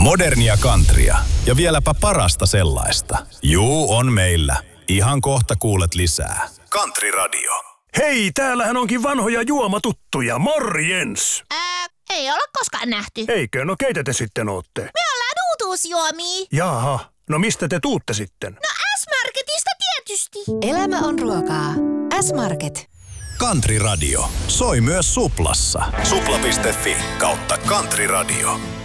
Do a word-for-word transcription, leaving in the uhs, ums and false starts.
Modernia countrya ja vieläpä parasta sellaista. Juu, on meillä. Ihan kohta kuulet lisää. Country Radio. Hei, täällähän onkin vanhoja juomatuttuja. Morjens! Ää, ei olla koskaan nähty. Eikö? No keitä te sitten ootte? Me ollaan uutuusjuomia. Jaha, no mistä te tuutte sitten? No S-Marketista tietysti. Elämä on ruokaa. S-Market. Country Radio. Soi myös Suplassa. Supla piste fi kautta Country Radio.